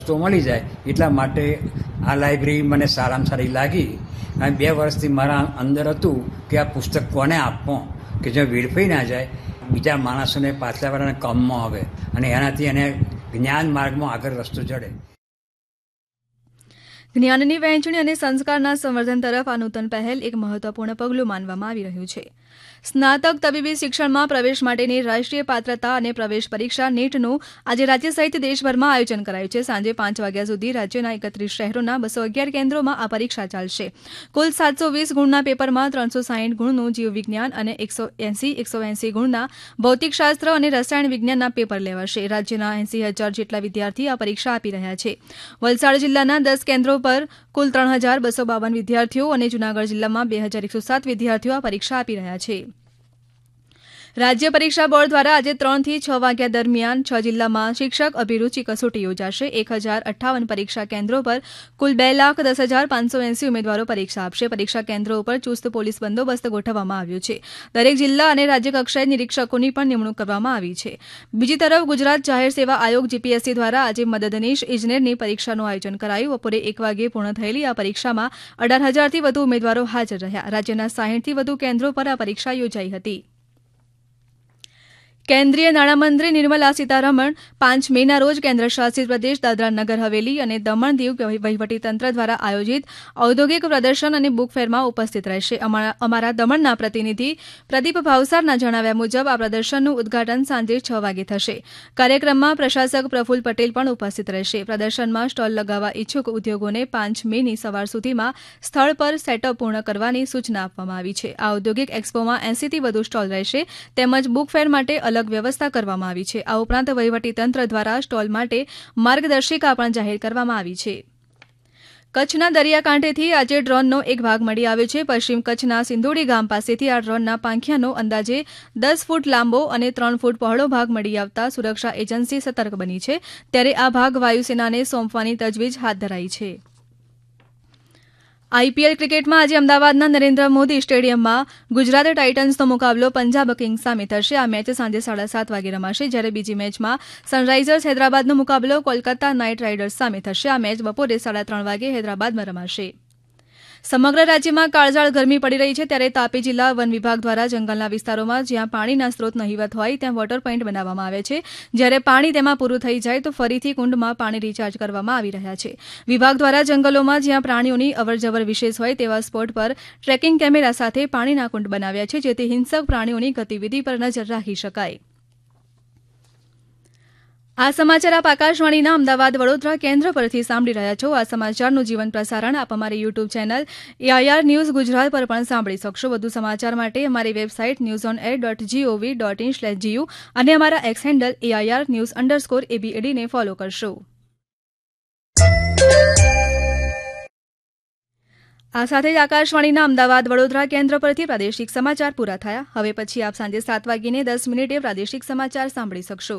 તો મળી જાય એટલા માટે આ લાઇબ્રેરી મને સારામાં સારી લાગી. અને 2 વર્ષથી મારા અંદર હતું કે આ પુસ્તક કોને આપવો કે જો વેડફાઈ ના જાય, બીજા માણસોને પાછલા વાળાને કામમાં આવે અને એનાથી એને જ્ઞાન માર્ગમાં આગળ રસ્તો ચડે. જ્ઞાનની વહેંચણી અને સંસ્કારના સંવર્ધન તરફ આ નૂતન પહેલ એક મહત્વપૂર્ણ પગલું માનવામાં આવી રહ્યું છે. સ્નાતક તબીબી શિક્ષણમાં પ્રવેશ માટેની રાષ્ટ્રીય પાત્રતા અને પ્રવેશ પરીક્ષા નીટનું આજે રાજ્ય સહિત દેશભરમાં આયોજન કરાયું છે. સાંજે 5 વાગ્યા સુધી રાજ્યના 31 શહેરોના 211 કેન્દ્રોમાં આ પરીક્ષા ચાલશે. કુલ 720 ગુણના પેપરમાં 360 ગુણનું જીવવિજ્ઞાન અને 180 ગુણના ભૌતિકશાસ્ત્ર અને રસાયણ વિજ્ઞાનના પેપર લેવાશે. રાજ્યના 80,000 જેટલા વિદ્યાર્થી આ પરીક્ષા આપી રહ્યા છે. વલસાડ જિલ્લાના 10 કેન્દ્રો પર કુલ 3,252 વિદ્યાર્થીઓ અને જૂનાગઢ જિલ્લામાં 2,107 વિદ્યાર્થીઓ આ પરીક્ષા આપી રહ્યા છે. રાજ્ય પરીક્ષા બોર્ડ દ્વારા આજે 3 થી 6 વાગ્યા દરમિયાન 6 જિલ્લામાં શિક્ષક અભિરુચિ કસોટી યોજાશે. 1,058 પરીક્ષા કેન્દ્રો પર કુલ 2,10,580 ઉમેદવારો પરીક્ષા આપશે. પરીક્ષા કેન્દ્રો ઉપર ચુસ્ત પોલીસ બંદોબસ્ત ગોઠવવામાં આવ્યો છે. દરેક જિલ્લા અને રાજ્ય કક્ષાએ નિરીક્ષકોની પણ નિમણૂક કરવામાં આવી છે. બીજી તરફ ગુજરાત જાહેર સેવા આયોગ જીપીએસસી દ્વારા આજે મદદનીશ ઇજનેરની પરીક્ષાનું આયોજન કરાયું. બપોરે 1 વાગ્યે પૂર્ણ થયેલી આ પરીક્ષામાં 18,000થી વધુ ઉમેદવારો હાજર રહ્યા. રાજ્યના 60થી વધુ કેન્દ્રો પર આ પરીક્ષા યોજાઈ હતી. કેન્દ્રીય નાણામંત્રી નિર્મલા સીતારમણ 5 મેના રોજ કેન્દ્ર શાસિત પ્રદેશ દાદરા નગર હવેલી અને દમણ દીવ વહીવટીતંત્ર દ્વારા આયોજિત ઔદ્યોગિક પ્રદર્શન અને બુક ફેરમાં ઉપસ્થિત રહેશે. અમારા દમણના પ્રતિનિધિ પ્રદીપ ભાવસારના જણાવ્યા મુજબ આ પ્રદર્શનનું ઉદઘાટન સાંજે 6 વાગે થશે. કાર્યક્રમમાં પ્રશાસક પ્રફુલ્લ પટેલ પણ ઉપસ્થિત રહેશે. પ્રદર્શનમાં સ્ટોલ લગાવવા ઇચ્છુક ઉદ્યોગોને 5 મેની સવાર સુધીમાં સ્થળ પર સેટઅપ પૂર્ણ કરવાની સૂચના આપવામાં આવી છે. આ ઔદ્યોગિક એક્સપોમાં 80થી વધુ સ્ટોલ રહેશે તેમજ બુક ફેર માટે અલગ વ્યવસ્થા કરવામાં આવી છે. આ ઉપરાંત વહીવટીતંત્ર દ્વારા સ્ટોલ માટે માર્ગદર્શિકા પણ જાહેર કરવામાં આવી છે. કચ્છના દરિયાકાંઠેથી આજે ડ્રોનનો એક ભાગ મળી આવ્યો છે. પશ્ચિમ કચ્છના સિંદોડી ગામ પાસેથી આ ડ્રોનના પાંખિયાનો અંદાજે 10 ફૂટ લાંબો અને 3 ફૂટ પહોળો ભાગ મળી આવતા સુરક્ષા એજન્સી સતર્ક બની છે. ત્યારે આ ભાગ વાયુસેનાને સોંપવાની તજવીજ હાથ ધરાઈ છે. આઈપીએલ ક્રિકેટમાં આજે અમદાવાદના નરેન્દ્ર મોદી સ્ટેડિયમમાં ગુજરાત ટાઇટન્સનો મુકાબલો પંજાબ કિંગ્સ સામે થશે. આ મેચ સાંજે 7:30 વાગે રમાશે. જ્યારે બીજી મેચમાં સનરાઇઝર્સ હૈદરાબાદનો મુકાબલો કોલકાતા નાઇટ રાઇડર્સ સામે થશે. આ મેચ બપોરે 3:30 વાગે હૈદરાબાદમાં રમાશે. સમગ્ર રાજ્યમાં કાળઝાળ ગરમી પડી રહી છે. ત્યારે તાપી જિલ્લા વન વિભાગ દ્વારા જંગલના વિસ્તારોમાં જ્યાં પાણીના સ્ત્રોત નહિવત હોય ત્યાં વોટર પોઇન્ટ બનાવવામાં આવે છે. જ્યારે પાણી તેમાં પૂરું થઈ જાય તો ફરીથી કુંડમાં પાણી રિચાર્જ કરવામાં આવી રહ્યા છે. વિભાગ દ્વારા જંગલોમાં જ્યાં પ્રાણીઓની અવરજવર વિશેષ હોય તેવા સ્પોટ પર ટ્રેકિંગ કેમેરા સાથે પાણીના કુંડ બનાવ્યા છે, જેથી હિંસક પ્રાણીઓની ગતિવિધિ પર નજર રાખી શકાય. આ સમાચાર આપ આકાશવાણીના અમદાવાદ વડોદરા કેન્દ્ર પરથી સાંભળી રહ્યા છો. આ સમાચારનું જીવન પ્રસારણ આપ અમારી YouTube channel AIR news Gujarat પર પણ સાંભળી શકશો. વધુ સમાચાર માટે અમારી વેબસાઇટ newsonair.gov.in/gu અને અમારા એક્સ હેન્ડલ AIR_news_ABAD ને ફોલો કરશો. આ સાથે જ આકાશવાણીના અમદાવાદ વડોદરા કેન્દ્ર પરથી પ્રાદેશિક સમાચાર પૂરા થયા. હવે પછી આપ સાંજે 7:10 પ્રાદેશિક સમાચાર સાંભળી શકશો.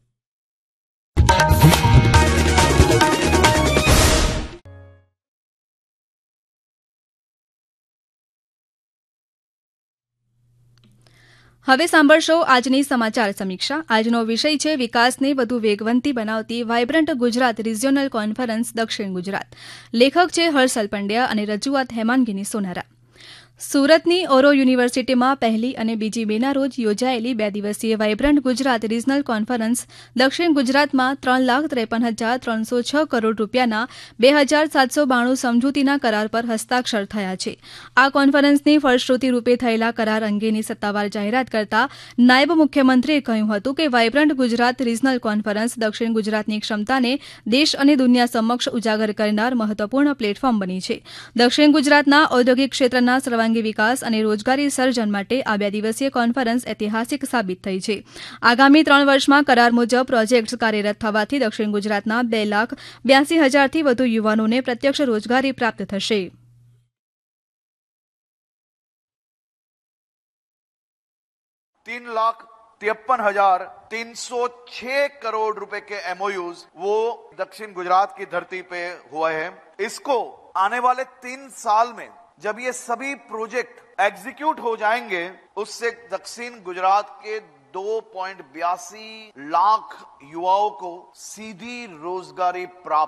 હવે સાંભળશો આજની સમાચાર સમીક્ષા. આજનો વિષય છે વિકાસને વધુ વેગવંતી બનાવતી વાયબ્રન્ટ ગુજરાત રિજિયોનલ કોન્ફરન્સ દક્ષિણ ગુજરાત. લેખક છે હર્ષલ પંડ્યા અને રજૂઆત હેમાંગીની સોનારા. સુરતની ઓરો યુનિવર્સિટીમાં 1 અને 2 મેના રોજ યોજાયેલી 2 દિવસીય વાયબ્રન્ટ ગુજરાત રિજનલ કોન્ફરન્સ દક્ષિણ ગુજરાતમાં 3,53,306 કરોડ રૂપિયાના 2,792 સમજૂતીના કરાર પર હસ્તાક્ષર થયા છે. આ કોન્ફરન્સની ફળશ્રુતિ રૂપે થયેલા કરાર અંગેની સત્તાવાર જાહેરાત કરતા નાયબ મુખ્યમંત્રીએ કહ્યું હતું કે વાયબ્રન્ટ ગુજરાત રિજનલ કોન્ફરન્સ દક્ષિણ ગુજરાતની ક્ષમતાને દેશ અને દુનિયા સમક્ષ ઉજાગર કરનાર મહત્વપૂર્ણ પ્લેટફોર્મ બની છે. દક્ષિણ ગુજરાતના ઔદ્યોગિક ક્ષેત્રના સર્વાંગી વિકાસ અને રોજગારી સર્જન માટે આ 2 દિવસીય કોન્ફરન્સ ઐતિહાસિક સાબિત થઈ છે. આગામી 3 વર્ષમાં કરાર મુજબ પ્રોજેક્ટ્સ કાર્યરત થવાથી દક્ષિણ ગુજરાતના 2,82,000થી વધુ યુવાનોને પ્રત્યક્ષ રોજગારી પ્રાપ્ત થશે. ₹3,53,306 करोड़ रुपए के MOUs वो दक्षिण गुजरात की धरती पे हुआ है. इसको आने वाले 3 साल में जब ये सभी प्रोजेक्ट एग्जीक्यूट हो जाएंगे उससे दक्षिण गुजरात के 2.82 लाख युवाओं को सीधी रोजगारी प्राप्त